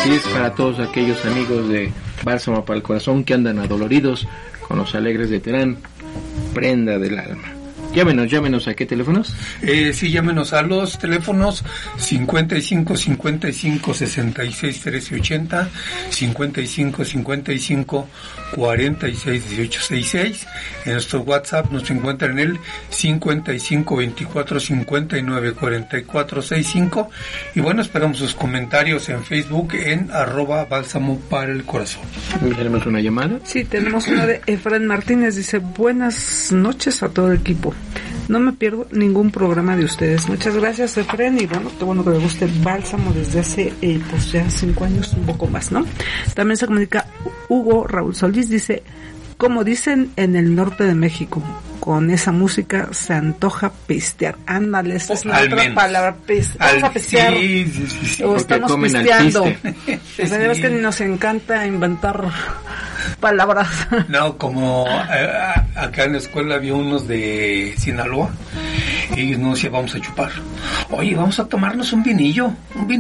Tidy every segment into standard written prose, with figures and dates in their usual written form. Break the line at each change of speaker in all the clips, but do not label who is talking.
Así es, para todos aquellos amigos de Bálsamo para el Corazón que andan adoloridos con los alegres de Terán, prenda del alma. Llámenos, ¿a qué teléfonos?
Sí, llámenos a los teléfonos 55 55 66 13 80, 55 55 46 18 66. En nuestro WhatsApp nos encuentran en el 55 24 59 44 65. Y bueno, esperamos sus comentarios en Facebook en @Bálsamo para el Corazón.
¿Tenemos una llamada?
Sí, tenemos una de Efraín Martínez. Dice: buenas noches a todo el equipo. No me pierdo ningún programa de ustedes. Muchas gracias, Efraín. Y bueno, qué bueno que le guste el Bálsamo desde hace pues ya 5 años, un poco más, ¿no? También se comunica Hugo Raúl Solís. Dice: como dicen en el norte de México, con esa música se antoja pistear. Ándale, esta es la otra palabra, vamos a pistear.
Sí.
O estamos pisteando. Es que nos encanta inventar palabras.
No, como acá en la escuela había unos de Sinaloa, y ellos no decían vamos a chupar. Oye, vamos a tomarnos un vinillo,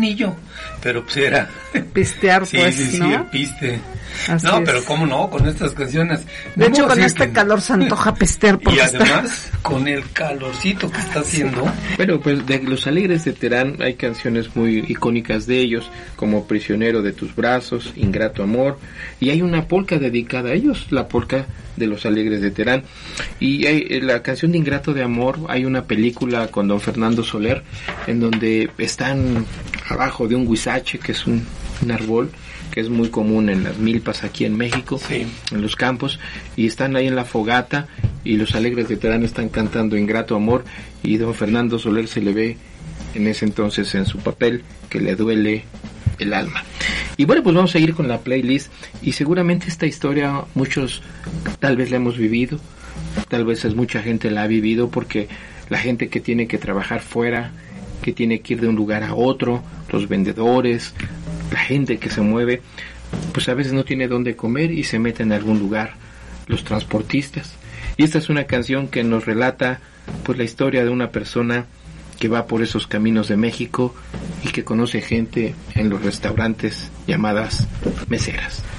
pero pues era
pistear, pues,
sí,
¿no?
el piste.
Así
no,
es.
pero cómo no, con estas canciones.
De hecho, con este calor se antoja pistear.
Y además, con el calorcito que está haciendo.
Bueno, pues de los alegres de Terán hay canciones muy icónicas de ellos, como Prisionero de tus brazos, Ingrato amor, y hay una polca dedicada a ellos, la polca de los alegres de Terán. Y hay la canción de Ingrato de amor, hay una película con don Fernando Soler, en donde están abajo de un huizache, que es un árbol, que es muy común en las milpas aquí en México,
sí,
en los campos, y están ahí en la fogata, y los alegres de Terán están cantando Ingrato amor, y don Fernando Soler se le ve en ese entonces en su papel que le duele el alma. Y bueno, pues vamos a seguir con la playlist, y seguramente esta historia muchos tal vez la hemos vivido, tal vez mucha gente la ha vivido, porque la gente que tiene que trabajar fuera, que tiene que ir de un lugar a otro, los vendedores, la gente que se mueve, pues a veces no tiene dónde comer y se mete en algún lugar, los transportistas. Y esta es una canción que nos relata pues la historia de una persona que va por esos caminos de México y que conoce gente en los restaurantes llamadas meseras.